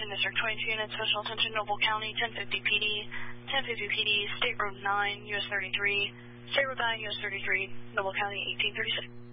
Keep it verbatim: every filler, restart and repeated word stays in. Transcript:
attention, District twenty-two units, special attention, Noble County, ten fifty P D, ten fifty P D, State Road nine, U S thirty-three, State Road nine, U S thirty-three, Noble County, eighteen thirty-six.